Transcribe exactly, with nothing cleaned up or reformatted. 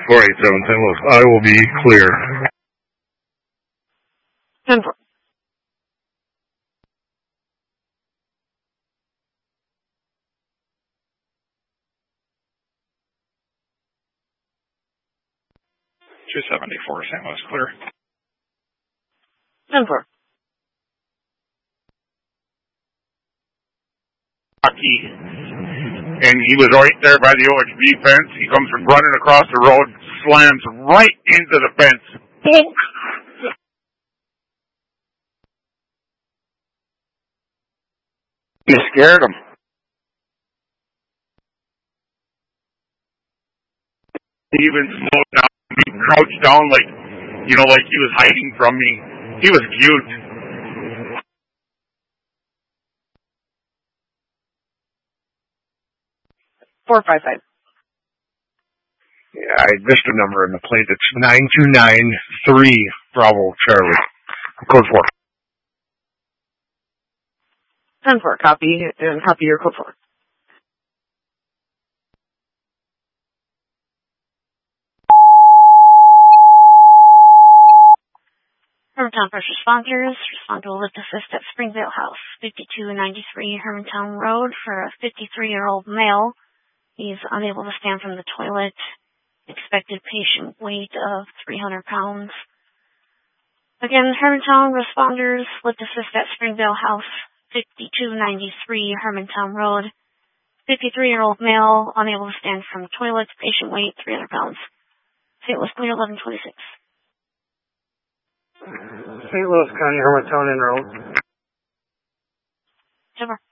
four eight seven, Saint Louis. I will be clear. ten four. two seventy-four, Saint Louis, clear. ten four. And he was right there by the O H B fence. He comes running across the road, slams right into the fence. Boom! You scared him. He even slowed down. He crouched down like, you know, like he was hiding from me. He was cute. four five five. Yeah, I missed a number in the plate. It's nine two nine three Bravo Charlie. Code four. ten four, copy, and copy your code four. Hermantown First Responders respond to a lift assist at Springvale House, fifty-two ninety-three Hermantown Road for a fifty-three-year-old male. He's unable to stand from the toilet. Expected patient weight of three hundred pounds. Again, Hermantown responders, lift assist at Springvale House, fifty-two ninety-three Hermantown Road. fifty-three-year-old male, unable to stand from the toilet. Patient weight, three hundred pounds. Saint Louis clear, eleven twenty-six. Saint Louis County, Hermantown en route. Super.